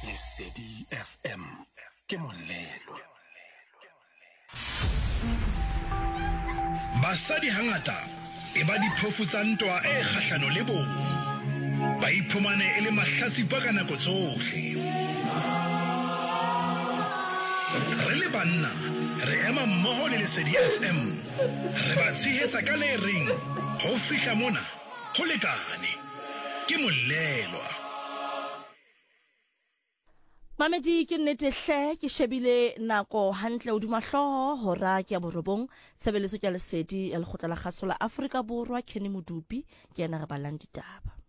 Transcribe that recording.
Lesedi FM ke molelo. Basadi hangata e ba diphofu tsa ntwa e kgahlano le bong. Ba iphumane e le mahlatsipa ka nako tsohle. Re le banna re ema mmoho le Lesedi FM. Re ba tshehetsa ka le reng ho fihla mona ho lekane. Ke molelwa. Mamedi ke nnete hle ke shebile nako hantle hodima hloho hora ke ya borobong tshebeletso ya Lesedi ya Lekgotla la Kgaso la Afrika Borwa Kenny Modupi ke yena re balang ditaba.